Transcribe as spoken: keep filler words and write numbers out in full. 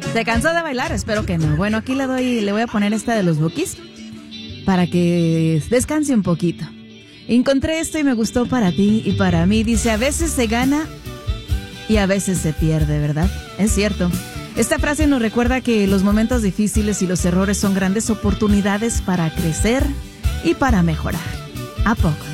¿Se cansó de bailar? Espero que no. Bueno, aquí le doy, le voy a poner esta de los Bukis para que descanse un poquito. Encontré esto y me gustó para ti y para mí. Dice, a veces se gana y a veces se pierde, ¿verdad? Es cierto. Esta frase nos recuerda que los momentos difíciles y los errores son grandes oportunidades para crecer y para mejorar. ¿A poco?